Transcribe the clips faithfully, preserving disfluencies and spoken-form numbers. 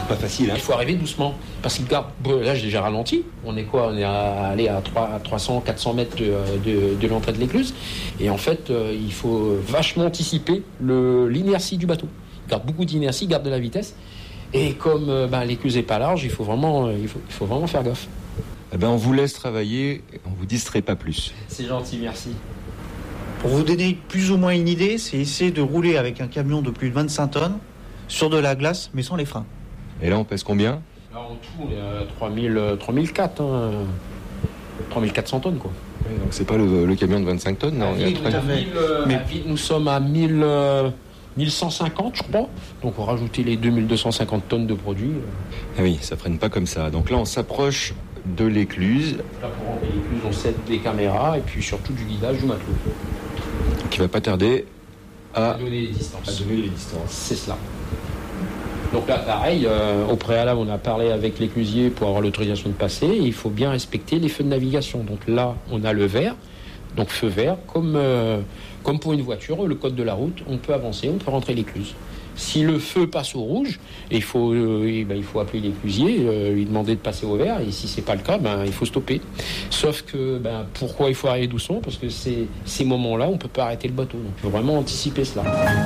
pas facile. Hein. Il faut arriver doucement. Parce qu'il garde. Là, j'ai déjà ralenti. On est quoi? On est à aller à, trois cents, quatre cents mètres de, de, de l'entrée de l'écluse. Et en fait, euh, il faut vachement anticiper le, l'inertie du bateau. Il garde beaucoup d'inertie, il garde de la vitesse. Et comme euh, ben, l'écluse n'est pas large, il faut vraiment, euh, il faut, il faut vraiment faire gaffe. Eh ben, on vous laisse travailler, on vous distrait pas plus. C'est gentil, merci. Pour vous donner plus ou moins une idée, c'est essayer de rouler avec un camion de plus de vingt-cinq tonnes sur de la glace, mais sans les freins. Et là, on pèse combien? Là, en tout, on est à trois mille, trois mille quatre, hein. trois mille quatre cents tonnes, quoi. Oui, donc c'est pas le, le camion de vingt-cinq tonnes, non? À vide, il y a très... mille, euh, mais... vide, nous sommes à mille, euh, mille cent cinquante, je crois. Donc, on rajouter les deux mille deux cent cinquante tonnes de produits. Ah oui, ça freine pas comme ça. Donc là, on s'approche de l'écluse. Là, pour rentrer l'écluse, on set des caméras et puis surtout du guidage du matelot. Qui va pas tarder à, à donner les distances. À donner les distances. C'est cela. Donc là, pareil, euh, au préalable, on a parlé avec l'éclusier pour avoir l'autorisation de passer. Et il faut bien respecter les feux de navigation. Donc là, on a le vert, donc feu vert, comme, euh, comme pour une voiture, le code de la route, on peut avancer, on peut rentrer l'écluse. Si le feu passe au rouge, et il, faut, euh, et ben, il faut appeler l'éclusier, euh, lui demander de passer au vert, et si c'est pas le cas, ben, il faut stopper. Sauf que, ben, pourquoi il faut arriver doucement? Parce que c'est, ces moments-là, on peut pas arrêter le bateau. Donc il faut vraiment anticiper cela.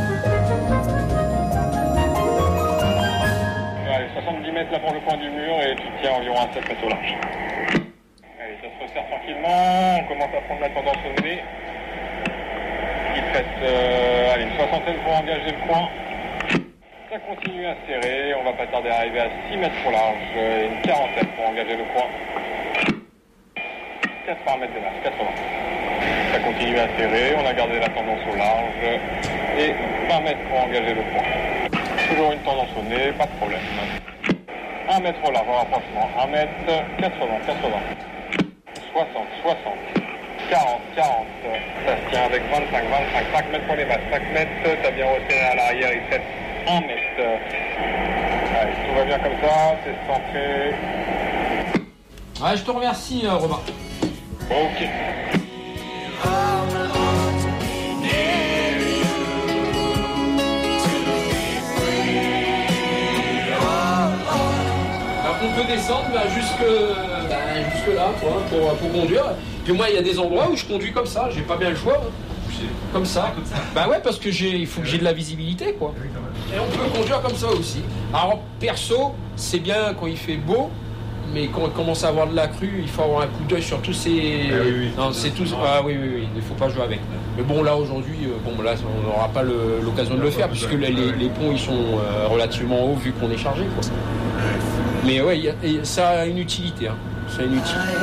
Allez, soixante-dix mètres là pour le point du mur, et tu tiens environ un sept mètres au large. Allez, ça se resserre tranquillement, on commence à prendre la tendance au nez. Il te reste euh, allez, une soixantaine pour engager le point. Ça continue à serrer, on va pas tarder à arriver à six mètres au large, et une quarantaine pour engager le point. quatre-vingts mètres de large, quatre-vingts. Ça continue à serrer, on a gardé la tendance au large, et vingt mètres pour engager le point. Toujours une tendance au nez, pas de problème. un mètre au large en rapprochement, un mètre, quatre-vingts, quatre-vingts. soixante, soixante. quarante, quarante, ça se tient avec vingt-cinq, vingt-cinq, cinq mètres pour les masses, cinq mètres, t'as bien resserré à l'arrière, il fait un mètre. Allez, tout va bien comme ça, c'est centré. Ouais, je te remercie, euh, Robin. Ok. Alors, on peut descendre bah, jusque, bah, jusque là, quoi, pour, pour conduire. Puis moi, il y a des endroits où je conduis comme ça, j'ai pas bien le choix. Hein. Comme ça. Comme ça. Bah ouais, parce que j'ai, il faut que j'ai de la visibilité, quoi. Et on peut conduire comme ça aussi. Alors, perso, c'est bien quand il fait beau, mais quand on commence à avoir de la crue, il faut avoir un coup d'œil sur tous ces... Ah oui, oui. Non, c'est tout... Ah oui, oui, oui, il ne faut pas jouer avec. Mais bon, là, aujourd'hui, bon, là, on n'aura pas le, l'occasion de le faire, puisque les, les ponts, ils sont euh, relativement hauts, vu qu'on est chargé, quoi. Mais ouais, y a, y a, ça a une utilité, hein. Ça a une utilité.